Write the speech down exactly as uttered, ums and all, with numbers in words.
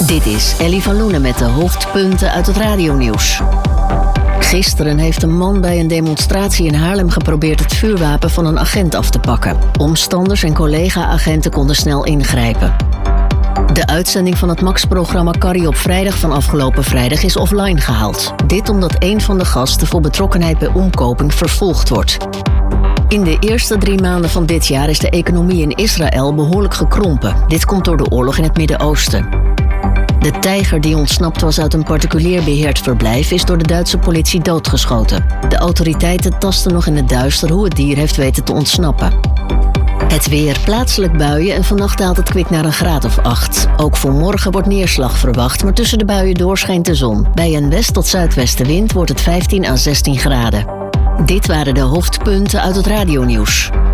Dit is Ellie van Loenen met de hoofdpunten uit het radionieuws. Gisteren heeft een man bij een demonstratie in Haarlem geprobeerd het vuurwapen van een agent af te pakken. Omstanders en collega-agenten konden snel ingrijpen. De uitzending van het Max-programma Carrie op vrijdag van afgelopen vrijdag is offline gehaald. Dit omdat een van de gasten voor betrokkenheid bij omkoping vervolgd wordt. In de eerste drie maanden van dit jaar is de economie in Israël behoorlijk gekrompen. Dit komt door de oorlog in het Midden-Oosten. De tijger die ontsnapt was uit een particulier beheerd verblijf is door de Duitse politie doodgeschoten. De autoriteiten tasten nog in het duister hoe het dier heeft weten te ontsnappen. Het weer, plaatselijk buien en vannacht daalt het kwik naar een graad of acht. Ook voor morgen wordt neerslag verwacht, maar tussen de buien door schijnt de zon. Bij een west- tot zuidwestenwind wordt het vijftien à zestien graden. Dit waren de hoofdpunten uit het radionieuws.